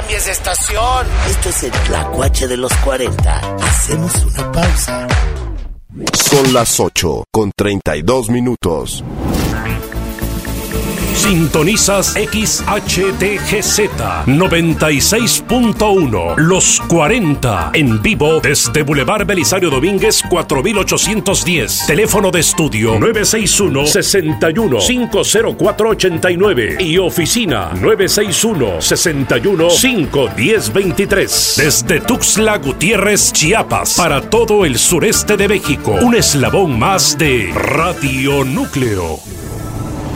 cambies de estación. Esto es el Tlacuache de los 40. Hacemos una pausa. Son las 8:32. Sintonizas XHTGZ 96.1 Los 40 en vivo desde Boulevard Belisario Domínguez 4810. Teléfono de estudio 961-61-50489 y oficina 961-61-51023. Desde Tuxtla Gutiérrez, Chiapas, para todo el sureste de México. Un eslabón más de Radio Núcleo.